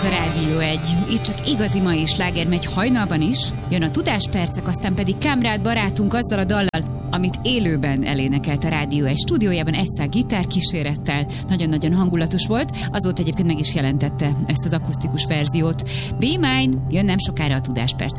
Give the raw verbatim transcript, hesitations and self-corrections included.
Ez a Rádió egy. Itt csak igazi mai sláger megy hajnalban is. Jön a Tudáspercek, aztán pedig Kámrád barátunk azzal a dallal, amit élőben elénekelt a Rádió egy stúdiójában egy szál gitárkísérettel. Nagyon-nagyon hangulatos volt. Azóta egyébként meg is jelentette ezt az akusztikus verziót. Be Mine, jön nem sokára a Tudáspercek.